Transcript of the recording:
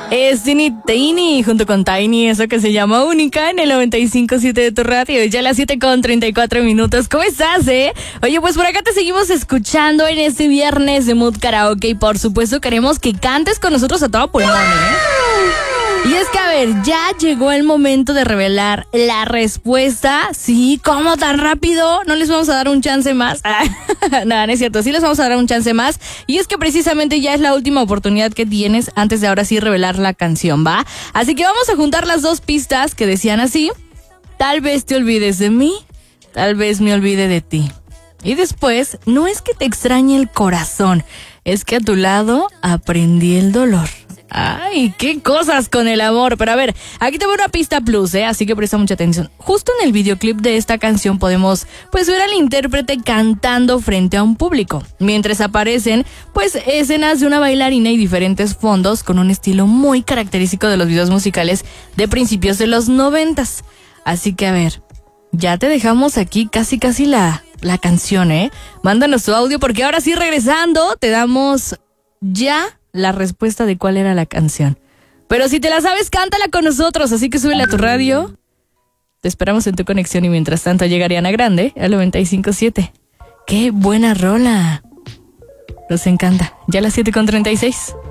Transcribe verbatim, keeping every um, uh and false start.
Es Tini Tini junto con Tiny, eso que se llama Única en el noventa y cinco punto siete de tu radio. Ya a las siete con treinta y cuatro minutos. ¿Cómo estás, eh? Oye, pues por acá te seguimos escuchando en este viernes de Mood Karaoke y por supuesto queremos que cantes con nosotros a todo pulmón, ¿eh? Y es que, a ver, ya llegó el momento de revelar la respuesta. Sí, ¿cómo tan rápido? No les vamos a dar un chance más. Nada, no es cierto, sí les vamos a dar un chance más. Y es que precisamente ya es la última oportunidad que tienes antes de ahora sí revelar la canción, ¿va? Así que vamos a juntar las dos pistas que decían así. Tal vez te olvides de mí, tal vez me olvide de ti. Y después, no es que te extrañe el corazón, es que a tu lado aprendí el dolor. Ay, qué cosas con el amor. Pero a ver, aquí te voy una pista plus, ¿eh? Así que presta mucha atención. Justo en el videoclip de esta canción podemos, pues, ver al intérprete cantando frente a un público. Mientras aparecen, pues, escenas de una bailarina y diferentes fondos con un estilo muy característico de los videos musicales de principios de los noventas. Así que, a ver, ya te dejamos aquí casi casi la, la canción, ¿eh? Mándanos tu audio porque ahora sí, regresando, te damos ya la respuesta de cuál era la canción. Pero si te la sabes, cántala con nosotros, así que súbela a tu radio. Te esperamos en tu conexión y mientras tanto llega Ariana Grande al noventa y cinco punto siete. ¡Qué buena rola! Nos encanta. Ya a las siete con treinta y seis.